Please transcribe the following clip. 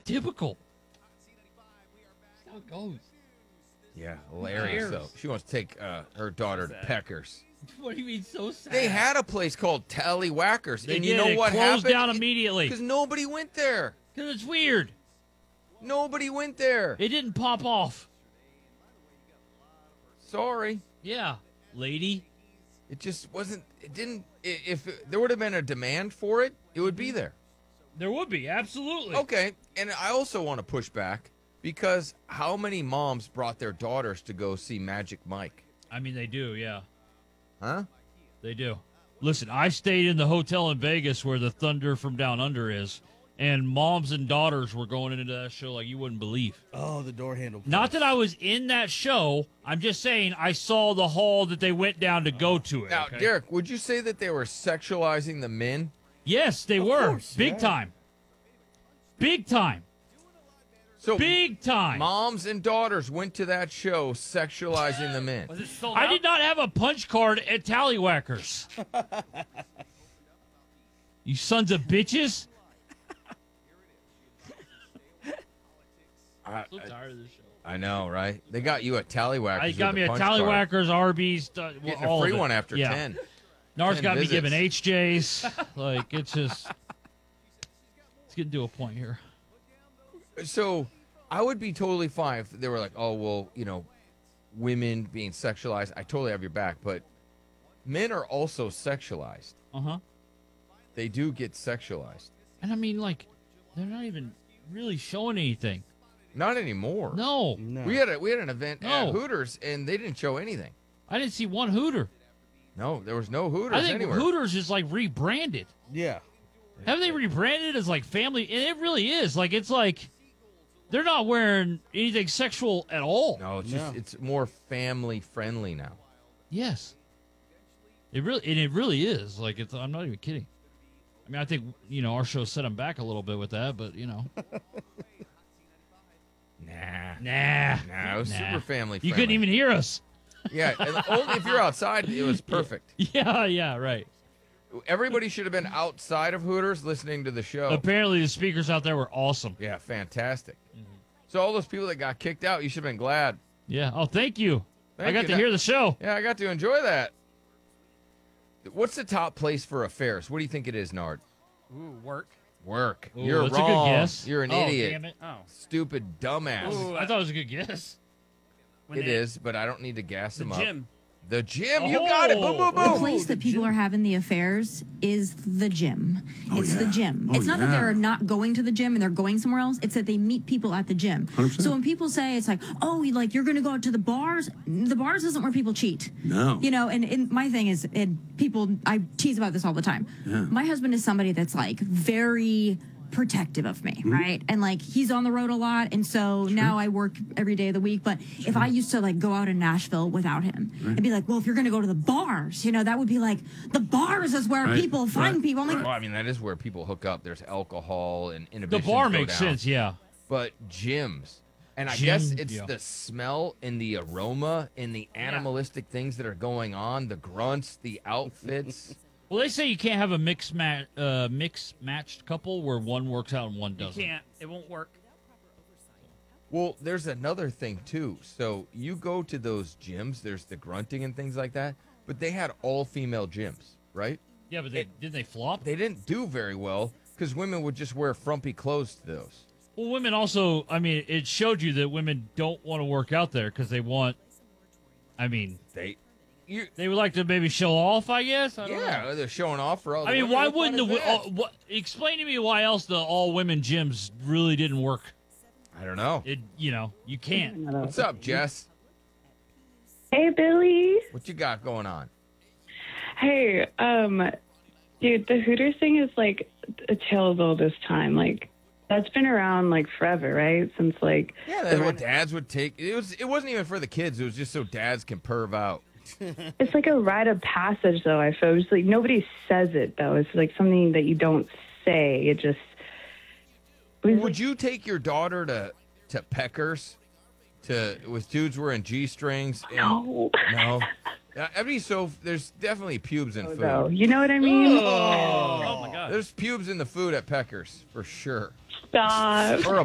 Typical. That's how it goes. Yeah, hilarious, though. She wants to take her daughter to Peckers. What do you mean so sad? They had a place called Tallywhackers, They and did. you know It what closed happened? down immediately. Because nobody went there. Because it's weird. Nobody went there. It didn't pop off. Sorry. Yeah, lady. It just wasn't. It didn't. If there would have been a demand for it, it would be there. There would be, absolutely. Okay, and I also want to push back because how many moms brought their daughters to go see Magic Mike? I mean, they do, yeah. Huh? They do. Listen, I stayed in the hotel in Vegas where the Thunder from Down Under is, and moms and daughters were going into that show like you wouldn't believe. Oh, the door handle. Not that I was in that show. I'm just saying I saw the hall that they went down to go to it. Now, okay? Derek, would you say that they were sexualizing the men? Yes, they were. course, Big yeah. time. Big time. So Big time. moms and daughters went to that show sexualizing the men. Was it sold I out? did not have a punch card at Tallywhackers. You sons of bitches. I, So tired of this show. I know, right? They got you at Tallywhackers. I with got the me a punch card. Tallywhackers, Arby's, Getting all a free of it. one after yeah. 10. Nars 10 got visits. me giving HJs. Like, it's just... It's getting to a point here. So I would be totally fine if they were like, oh, well, women being sexualized. I totally have your back. But men are also sexualized. Uh-huh. They do get sexualized. And I mean, like, they're not even really showing anything. Not anymore. No. No. We had an event No. at Hooters, and they didn't show anything. I didn't see one Hooter. No, there was no Hooters I think anywhere. Hooters is, like, rebranded. Yeah. Haven't they rebranded as, like, family? And it really is. Like, it's like... They're not wearing anything sexual at all. No, it's No. just it's more family friendly now. Yes. It really is. Like, it's. I'm not even kidding. I mean, I think, our show set them back a little bit with that, but, Nah, Nah. it was Nah. super family friendly. You couldn't even hear us. Yeah, and only if you're outside, it was perfect. Yeah, right. Everybody should have been outside of Hooters listening to the show. Apparently, the speakers out there were awesome. Yeah, fantastic. So all those people that got kicked out, you should have been glad. Yeah. Oh, thank you. Thank I got you. to hear the show. Yeah, I got to enjoy that. What's the top place for affairs? What do you think it is, Nard? Ooh, work. Work. Ooh, You're that's a good wrong. guess. You're an Oh, idiot. damn it. Oh. Stupid dumbass. Ooh, I thought it was a good guess. when It they- is, but I don't need to gas The them up. gym. The gym. You got it. Boom, boom, Oh. The boom. place that people are having the affairs is the gym. It's the gym. It's not that they're not going to the gym and they're going somewhere else. It's that they meet people at the gym. 100%. So when people say it's like, oh, like you're going to go out to the bars isn't where people cheat. No. And my thing is, I tease about this all the time. Yeah. My husband is somebody that's like very protective of me, right? And like he's on the road a lot, and so now I work every day of the week. But if I used to like go out in Nashville without him, I'd be like, well, if you're going to go to the bars, that would be like the bars is where Right, people find right, people. I'm like, Well, I mean, that is where people hook up. There's alcohol and The inhibitions bar go makes down. sense, yeah. But gyms. And I Gym, guess it's yeah. the smell and the aroma and the animalistic things that are going on, the grunts, the outfits. Well, they say you can't have a mixed matched couple where one works out and one You doesn't. can't. It won't work. Well, there's another thing, too. So you go to those gyms, there's the grunting and things like that, but they had all-female gyms, right? Yeah, but didn't they flop? They didn't do very well because women would just wear frumpy clothes to those. Well, women also, I mean, it showed you that women don't want to work out there because they want, I mean, They they would like to maybe show off, I guess. I don't know. Yeah, they're showing off for all the I mean, women. why What fun wouldn't is that? what? Explain to me why else the all women gyms really didn't work. I don't know. You can't. What's up, Jess? Hey, Billy. What you got going on? Hey, dude, the Hooters thing is like a tale of all this time. Like, that's been around like forever, right? Since like Yeah, that's what dads would take. It wasn't even for the kids. It was just so dads can perv out. it's like a rite of passage, though. I feel it's like nobody says it though. It's like something that you don't say. It just. Would you take your daughter to Peckers, with dudes wearing G-strings? No. No. That'd be so. There's definitely pubes in food. No, you know what I mean? Oh, my God. There's pubes in the food at Peckers for sure. Stop. Or a